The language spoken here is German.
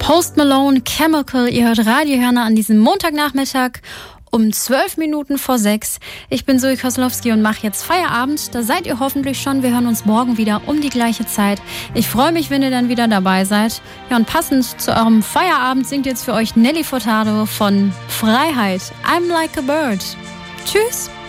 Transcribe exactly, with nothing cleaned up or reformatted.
Post Malone, Chemical, ihr hört Radiohörner an diesem Montagnachmittag um zwölf Minuten vor sechs. Ich bin Zoe Koslowski und mache jetzt Feierabend. Da seid ihr hoffentlich schon. Wir hören uns morgen wieder um die gleiche Zeit. Ich freue mich, wenn ihr dann wieder dabei seid. Ja, und passend zu eurem Feierabend singt jetzt für euch Nelly Furtado von Freiheit. I'm like a bird. Tschüss.